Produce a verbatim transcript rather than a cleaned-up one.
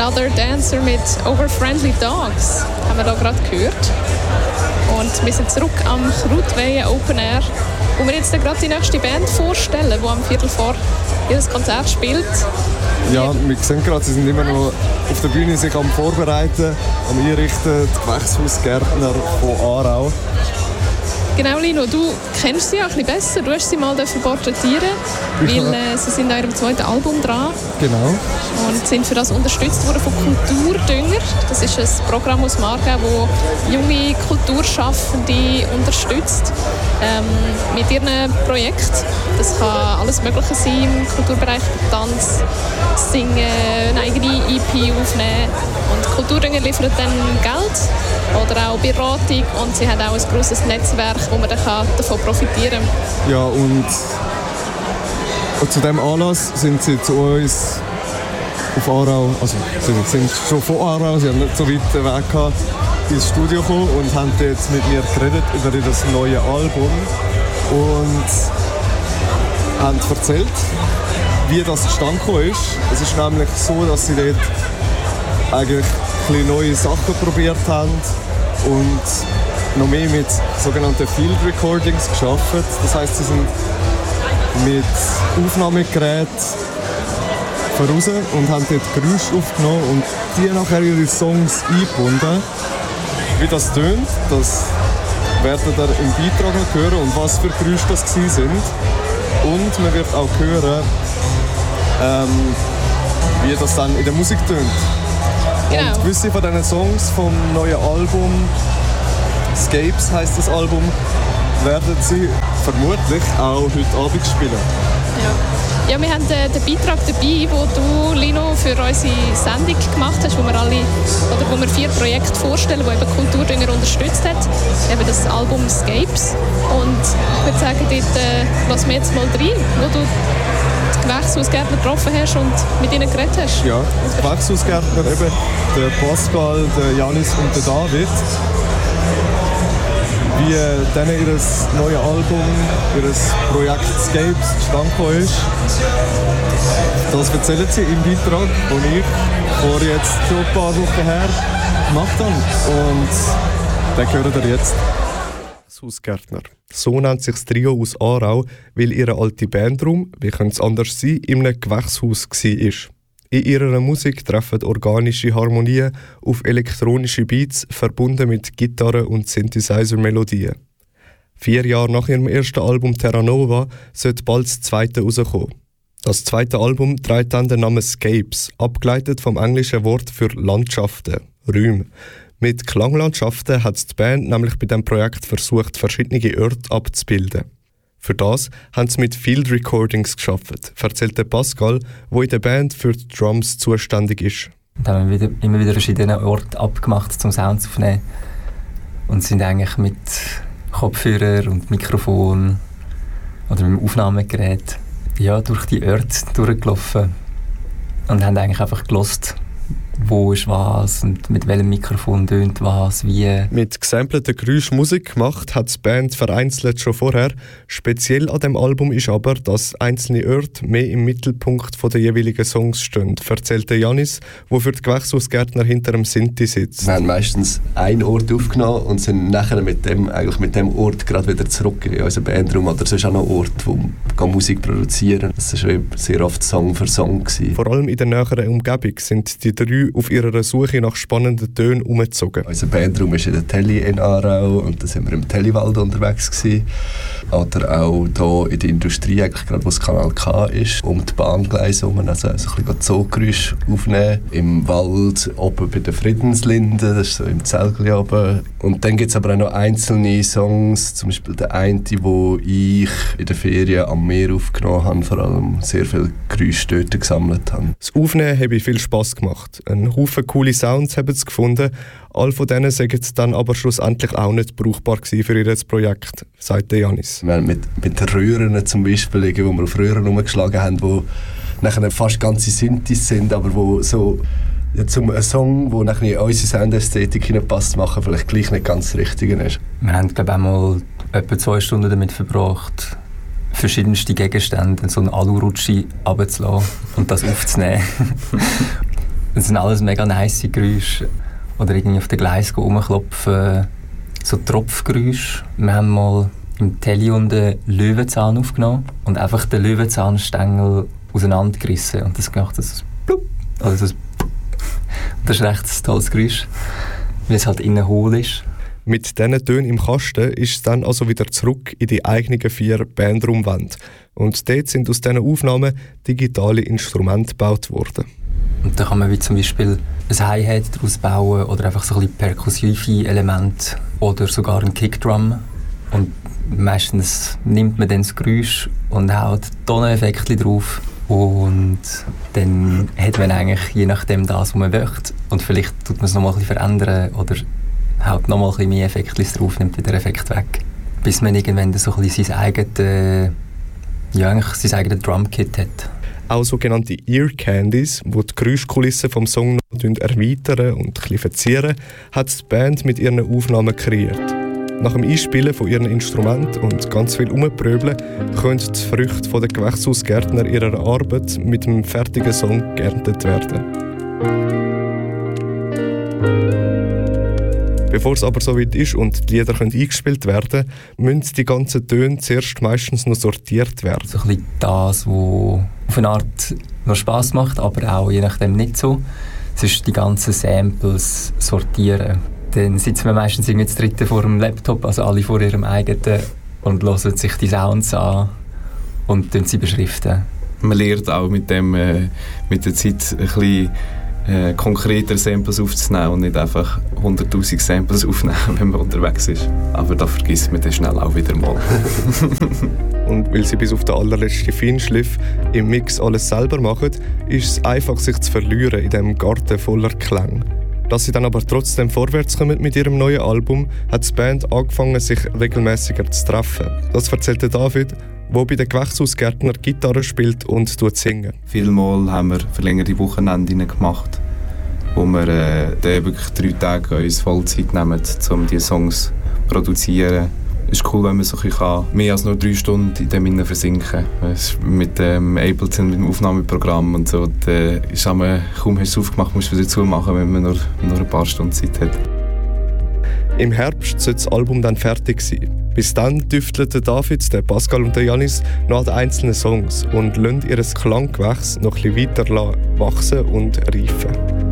Another Dancer mit Over Friendly Dogs haben wir da gerade gehört. Und wir sind zurück am Krautweihen Open Air, wo wir jetzt gerade die nächste Band vorstellen, die am Viertel vor ihr Konzert spielt. Ja, wir sehen gerade, sie sind immer noch auf der Bühne sich am Vorbereiten, am Einrichten, die Gewächshausgärtner von Aarau. Genau, Lino, du kennst sie ja ein bisschen besser. Du hast sie mal porträtieren, weil äh, sie sind an ihrem zweiten Album dran. Genau. Und sind für das unterstützt worden von Kulturdünger. Das ist ein Programm aus Margau, das junge Kulturschaffende unterstützt ähm, mit ihrem Projekt. Das kann alles Mögliche sein im Kulturbereich, Tanz, Singen, eine eigene E P aufnehmen. Und Kulturdünger liefern dann Geld oder auch Beratung und sie haben auch ein grosses Netzwerk, wo man dann davon profitieren kann. Ja, und zu diesem Anlass sind sie zu uns auf Aarau, also sie sind schon von Aarau, sie haben nicht so weit Weg gehabt, ins Studio gekommen und haben jetzt mit mir geredet über das neue Album und haben erzählt, wie das zustande gekommen ist. Es ist nämlich so, dass sie dort eigentlich ein bisschen neue Sachen probiert haben und noch mehr mit sogenannten Field Recordings gearbeitet. Das heisst, sie sind mit Aufnahmegeräten voraus und haben dort Geräusche aufgenommen und die nachher ihre Songs eingebunden. Wie das tönt, das werdet ihr im Beitrag noch hören und was für Geräusche das gewesen sind. Und man wird auch hören, ähm, wie das dann in der Musik tönt. Genau. Und gewisse von diesen Songs vom neuen Album, Scapes heisst das Album, werden sie vermutlich auch heute Abend spielen. Ja, ja wir haben den, den Beitrag dabei, wo du, Lino, für unsere Sendung gemacht hast, wo wir, alle, oder wo wir vier Projekte vorstellen, die eben Kulturdünger unterstützt hat. Eben das Album Scapes. Und ich würde sagen, dort äh, lassen wir jetzt mal rein, wo du die Gewächshausgärtner getroffen hast und mit ihnen geredet hast. Ja, die Gewächshausgärtner, eben der Pascal, der Janis und der David. Wie denen ihr neues Album, ihr Projekt Scapes zustande gekommen ist. Das erzählen sie im Beitrag, den ich vor jetzt schon ein paar Wochen her gemacht habe. Und den hören wir jetzt. Hausgärtner. So nennt sich das Trio aus Aarau, weil ihre alte Bandraum, wie könnte es anders sein, in einem Gewächshaus war. In ihrer Musik treffen organische Harmonien auf elektronische Beats, verbunden mit Gitarre- und Synthesizer-Melodien. Vier Jahre nach ihrem ersten Album Terra Nova sollte bald das zweite rauskommen. Das zweite Album trägt dann den Namen Scapes, abgeleitet vom englischen Wort für Landschaften, Räume. Mit Klanglandschaften hat die Band nämlich bei diesem Projekt versucht, verschiedene Orte abzubilden. Für das haben sie mit Field Recordings gearbeitet, erzählte Pascal, der in der Band für die Drums zuständig ist. Da haben wir wieder, immer wieder verschiedene Orte abgemacht, um Sounds aufzunehmen. Und sind eigentlich mit Kopfhörer und Mikrofon oder mit dem Aufnahmegerät ja, durch die Orte durchgelaufen und haben eigentlich einfach gehört, wo ist was und mit welchem Mikrofon tönt was, wie. Mit gesampleten Geräuschen Musik gemacht hat die Band vereinzelt schon vorher. Speziell an dem Album ist aber, dass einzelne Orte mehr im Mittelpunkt der jeweiligen Songs stehen, erzählte Janis, der für die Gewächshausgärtner hinter dem Sinti sitzt. Wir haben meistens einen Ort aufgenommen und sind nachher mit dem, eigentlich mit dem Ort gerade wieder zurück in unseren Bandraum. Oder sonst auch noch Ort, wo wir Musik produzieren. Das war sehr oft Song für Song gewesen. Vor allem in der näheren Umgebung sind die drei auf ihrer Suche nach spannenden Tönen umgezogen. Unser Bandraum ist in der Telly in Aarau und da sind wir im Tellywald unterwegs gewesen. Oder auch hier in der Industrie, eigentlich gerade wo das Kanal K ist, um die Bahngleise herum, also ein bisschen Zuggeräusche aufnehmen. Im Wald, oben bei der Friedenslinde, das ist so im Zelgli oben. Und dann gibt es aber auch noch einzelne Songs, zum Beispiel der eine, wo ich in den Ferien am Meer aufgenommen habe, vor allem sehr viele Geräusche dort gesammelt habe. Das Aufnehmen habe viel Spass gemacht. Ein Haufen coole Sounds haben sie gefunden. All von denen sind dann aber schlussendlich auch nicht brauchbar für ihr Projekt, sagt Janis. Wir haben mit, mit Röhren zum Beispiel, wo wir auf Röhren rumgeschlagen haben, wo nachher fast ganze Synthes sind, aber wo so ja, zum einen Song, der nachher in unsere Soundästhetik hineinpasst, machen vielleicht gleich nicht ganz das Richtige ist. Wir haben glaube ich einmal etwa zwei Stunden damit verbracht, verschiedenste Gegenstände in so eine Alurutsche runterzulassen und das aufzunehmen. Das sind alles mega nice Geräusche. Oder irgendwie auf den Gleis rumklopfen, so Tropfgeräusche. Wir haben mal im Telly einen Löwenzahn aufgenommen und einfach den Löwenzahnstängel auseinandergerissen. Und das gemacht das Plupp. Also das, das ist echt ein tolles Geräusch, weil es halt innen hohl ist. Mit diesen Tönen im Kasten ist es dann also wieder zurück in die eigenen vier Bandraumwände. Und dort sind aus diesen Aufnahmen digitale Instrumente gebaut worden. Und da kann man wie zum Beispiel ein Hi-Hat daraus bauen oder einfach so ein bisschen perkussive Elemente oder sogar ein Kickdrum. Und meistens nimmt man dann das Geräusch und haut Toneffekte drauf. Und dann hat man eigentlich je nachdem das, was man möchte. Und vielleicht tut man es nochmal ein bisschen verändern oder haut nochmal ein bisschen mehr Effekte drauf, nimmt den Effekt weg. Bis man irgendwann so ein bisschen sein eigenes, ja, eigentlich sein eigenes Drumkit hat. Auch sogenannte Ear Candies, die die Geräuschkulisse vom Song noch erweitern und ein bisschen verzieren, hat die Band mit ihren Aufnahmen kreiert. Nach dem Einspielen von ihren Instrumenten und ganz viel Umpröbeln können die Früchte der Gewächshausgärtner ihrer Arbeit mit dem fertigen Song geerntet werden. Bevor es aber soweit ist und die Lieder können eingespielt werden können, müssen die ganzen Töne zuerst meistens noch sortiert werden. So ein bisschen das, was auf eine Art noch Spass macht, aber auch je nachdem nicht so. Es ist die ganzen Samples sortieren. Dann sitzen wir meistens irgendwie das dritte vor dem Laptop, also alle vor ihrem eigenen, und hören sich die Sounds an und sie beschriften. Man lernt auch mit, dem, äh, mit der Zeit ein bisschen äh, konkreter Samples aufzunehmen und nicht einfach hunderttausend Samples aufnehmen, wenn man unterwegs ist. Aber da vergisst man dann schnell auch wieder mal. Und weil sie bis auf den allerletzten Feinschliff im Mix alles selber machen, ist es einfach, sich zu verlieren in diesem Garten voller Klänge. Dass sie dann aber trotzdem vorwärts kommen mit ihrem neuen Album, hat die Band angefangen, sich regelmäßiger zu treffen. Das erzählte David, der bei den Gewächshausgärtner Gitarre spielt und singt. Vielmal haben wir verlängerte Wochenende gemacht, wo wir äh, dann wirklich drei Tage uns Vollzeit nehmen, um diese Songs zu produzieren. Es ist cool, wenn man so kann, mehr als nur drei Stunden in dem Innen versinken kann. Mit dem Ableton, mit dem Aufnahmeprogramm und so, da ist man, kaum hast du es aufgemacht, musst du es wieder zumachen, wenn man nur, nur ein paar Stunden Zeit hat. Im Herbst soll das Album dann fertig sein. Bis dann tüfteln David, der Pascal und der Janis noch an den einzelnen Songs und lassen ihr Klanggewächs noch ein bisschen weiter wachsen und reifen.